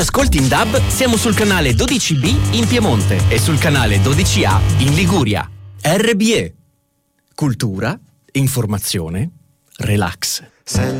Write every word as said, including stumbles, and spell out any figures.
Ascolti in D A B, siamo sul canale dodici B in Piemonte e sul canale dodici A in Liguria. R B E. Cultura, informazione, relax.